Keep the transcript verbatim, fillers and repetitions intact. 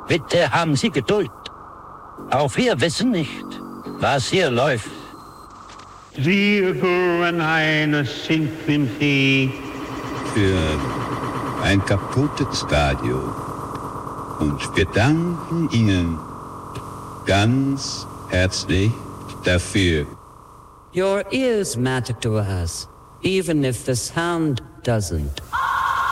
Bitte haben Sie Geduld. Auch wir wissen nicht, was hier läuft. Wir hören eine Sinfonie für ein kaputtes Radio. Und wir danken Ihnen ganz herzlich dafür. Your ears matter to us, even if the sound doesn't.